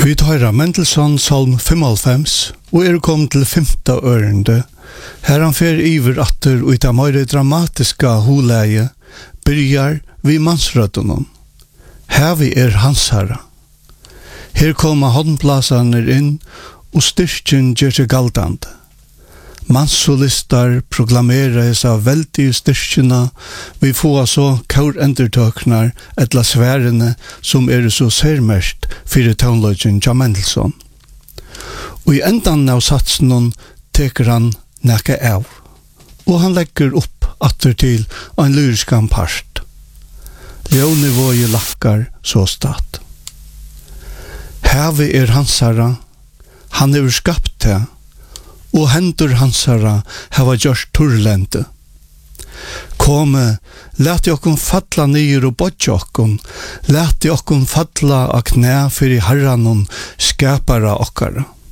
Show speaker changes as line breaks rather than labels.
Vi tar Mendelssohn Salm 55 og kommet til 5. ørende. Her han fer iver atter og det mer dramatiska holeie byrjar vi mansrøddenom. Her vi hans herra. Her kommer håndblaserne inn og styrken gjør seg galdande. Manssolistar proklameres av veldige styrkene vi får så kaurendertøknar etla sværene som så særmest fyrir tånløgjen Jan Mendelssohn. Og i endan av satsen teker han nekka av, og han legger opp atter til en lyriskan part. Ljønivåi lakkar så stat. Hevi hans herra, han hefur skapt det, og hendur hansara hava gjørst turlente. Komme, leti okkom falla nyer og bodja okkom, leti okkom falla av knæ fyrir herranon skapara okkara.